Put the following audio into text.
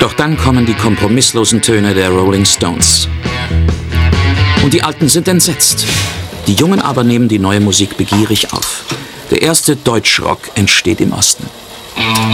Doch dann kommen die kompromisslosen Töne der Rolling Stones. Und die Alten sind entsetzt. Die Jungen aber nehmen die neue Musik begierig auf. Der erste Deutschrock entsteht im Osten.